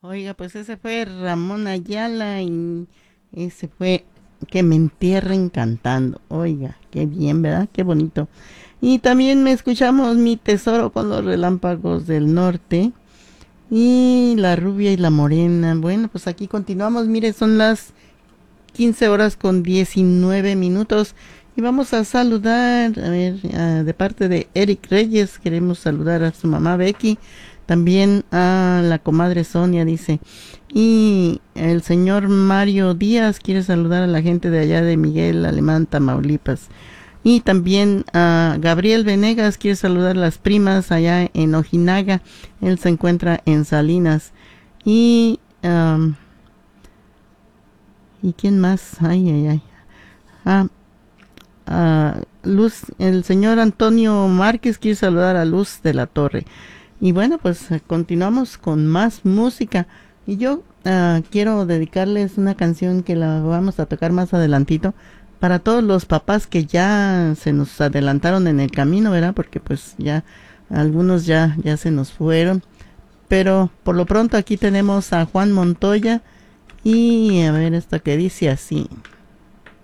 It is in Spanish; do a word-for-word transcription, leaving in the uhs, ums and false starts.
Oiga, pues ese fue Ramón Ayala y ese fue Que me entierren cantando. Oiga, qué bien, ¿verdad? Qué bonito. Y también me escuchamos Mi Tesoro con los Relámpagos del Norte y La Rubia y la Morena. Bueno, pues aquí continuamos. Mire, son las quince horas con diecinueve minutos. Y vamos a saludar, a ver, uh, de parte de Eric Reyes, queremos saludar a su mamá Becky, también a la comadre Sonia, dice. Y el señor Mario Díaz quiere saludar a la gente de allá de Miguel Alemán, Tamaulipas. Y también a Gabriel Venegas quiere saludar a las primas allá en Ojinaga. Él se encuentra en Salinas. Y... Um, ¿Y quién más? Ay, ay, ay. Ah, uh, Luz, el señor Antonio Márquez quiere saludar a Luz de la Torre. Y bueno, pues continuamos con más música. Y yo uh, quiero dedicarles una canción que la vamos a tocar más adelantito para todos los papás que ya se nos adelantaron en el camino, ¿verdad? Porque pues ya algunos ya, ya se nos fueron. Pero por lo pronto aquí tenemos a Juan Montoya y a ver esta que dice así.